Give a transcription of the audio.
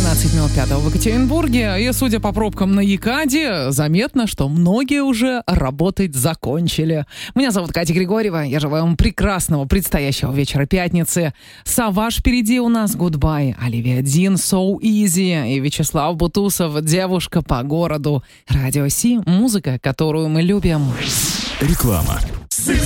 12 минут 5 в Екатеринбурге. И, судя по пробкам на Екаде, заметно, что многие уже работать закончили. Меня зовут Катя Григорьева. Я желаю вам прекрасного предстоящего вечера пятницы. Саваш впереди у нас Goodbye. Оливия Дин So Easy. И Вячеслав Бутусов Девушка по городу. Радио Си. Музыка, которую мы любим. Реклама.